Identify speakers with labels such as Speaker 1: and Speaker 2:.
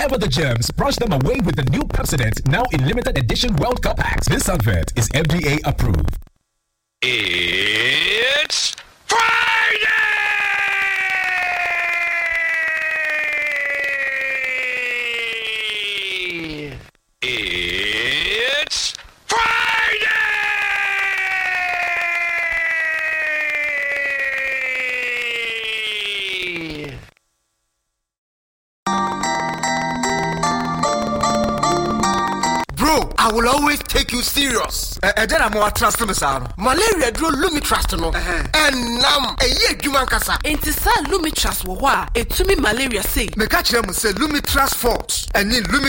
Speaker 1: whatever the germs, brush them away with the new Pepsodent, now in limited edition World Cup packs. This advert is FDA approved.
Speaker 2: It's Friday! It's Friday!
Speaker 3: Bro, I will always take you serious. Then I'm more trust me, sir. Malaria draw Lumitrust no. And now a year Juman Kasa.
Speaker 4: Ain't it Lumitrust wa? It to me malaria say.
Speaker 3: Me catch them say Lumitrust Force. And then